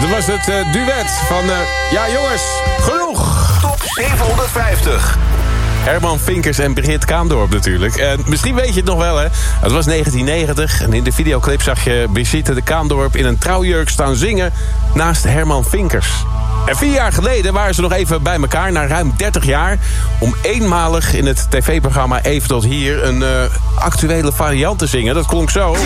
Dat was het duet van... ja jongens, genoeg! Top 750. Herman Vinkers en Brigitte Kaandorp natuurlijk. En misschien weet je het nog wel, hè. Het was 1990 en in de videoclip zag je Brigitte de Kaandorp in een trouwjurk staan zingen naast Herman Vinkers. En 4 jaar geleden waren ze nog even bij elkaar, na ruim 30 jaar... om eenmalig in het tv-programma Even tot Hier een actuele variant te zingen. Dat klonk zo.